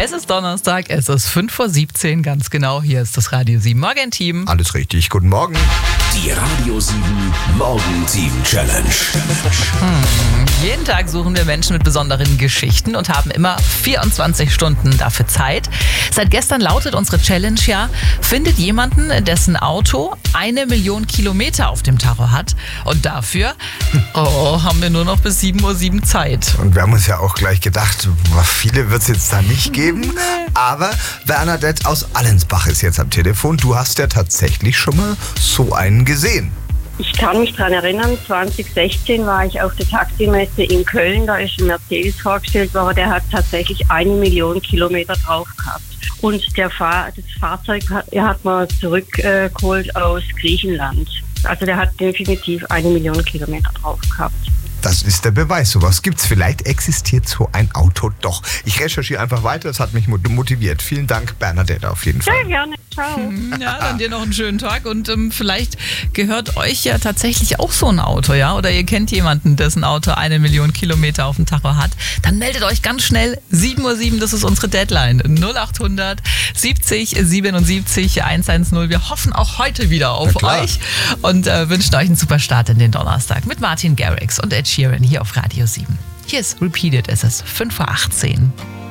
Es ist Donnerstag, es ist 5:17 Uhr, ganz genau. Hier ist das Radio 7 Morgenteam. Alles richtig, guten Morgen. Die Radio 7 Morgenteam Challenge. Jeden Tag suchen wir Menschen mit besonderen Geschichten und haben immer 24 Stunden dafür Zeit. Seit gestern lautet unsere Challenge ja, findet jemanden, dessen Auto 1 Million Kilometer auf dem Tacho hat. Und dafür haben wir nur noch bis 7:07 Uhr Zeit. Und wir haben uns ja auch gleich gedacht, viele wird es jetzt da nicht geben. Aber Bernadette aus Allensbach ist jetzt am Telefon. Du hast ja tatsächlich schon mal so einen gesehen. Ich kann mich daran erinnern, 2016 war ich auf der Taximesse in Köln, da ist ein Mercedes vorgestellt worden, der hat tatsächlich 1 Million Kilometer drauf gehabt. Und das Fahrzeug hat man zurückgeholt aus Griechenland. Also der hat definitiv 1 Million Kilometer drauf gehabt. Das ist der Beweis, sowas gibt's. Vielleicht existiert so ein Auto doch. Ich recherchiere einfach weiter, das hat mich motiviert. Vielen Dank, Bernadette, auf jeden Fall. Ja, gerne. Ciao. Ja, dann dir noch einen schönen Tag und vielleicht gehört euch ja tatsächlich auch so ein Auto, ja? Oder ihr kennt jemanden, dessen Auto 1 Million Kilometer auf dem Tacho hat. Dann meldet euch ganz schnell. 7:07 Uhr, das ist unsere Deadline. 0800 70 77 110. Wir hoffen auch heute wieder auf euch und wünschen euch einen super Start in den Donnerstag mit Martin Garrix und Ed Sheeran hier auf Radio 7. Hier ist Repeated, es ist 5:18 Uhr.